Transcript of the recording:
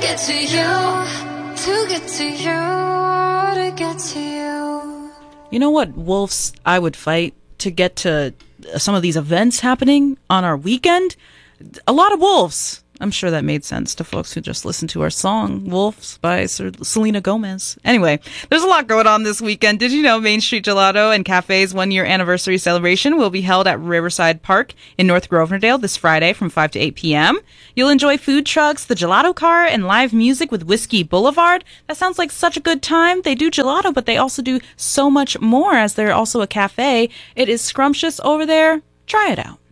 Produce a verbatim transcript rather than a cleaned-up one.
get to you, to get to you, to get to you. You know what wolves I would fight to get to some of these events happening on our weekend? A lot of wolves. I'm sure that made sense to folks who just listened to our song, Wolves by Selena Gomez. Anyway, there's a lot going on this weekend. Did you know Main Street Gelato and Cafe's one-year anniversary celebration will be held at Riverside Park in North Grovernordale this Friday from five to eight p.m. You'll enjoy food trucks, the gelato car, and live music with Whiskey Boulevard. That sounds like such a good time. They do gelato, but they also do so much more, as they're also a cafe. It is scrumptious over there. Try it out.